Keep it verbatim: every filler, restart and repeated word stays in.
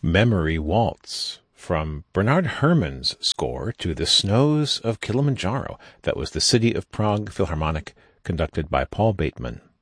Memory Waltz from Bernard Herrmann's score to The Snows of Kilimanjaro. That was the City of Prague Philharmonic, conducted by Paul Bateman.